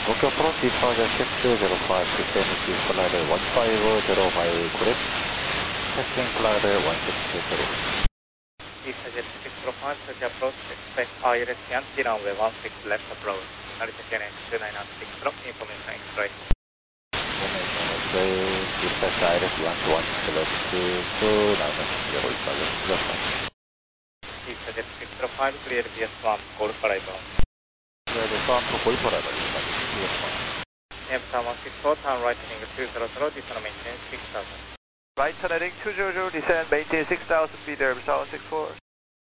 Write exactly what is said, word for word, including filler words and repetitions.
Tokyo approach departure shift two zero five to N Q flight one five zero five correct. Testing flight one six two zero. EasterJet six zero five, Tokyo approach, expect I L S Yankee runway one six left approach. Narita K N two nine six zero, information X-ray. Information X-ray, dispatch I L S Yankee one six left two nine six zero, EasterJet six zero five, clear B S one, call for arrival. Clear B S one, call for arrival. Airport one six four, turn right heading two zero zero, descend maintain six thousand. Right turn heading two zero zero, descend maintain six thousand, be there, Airport one six four.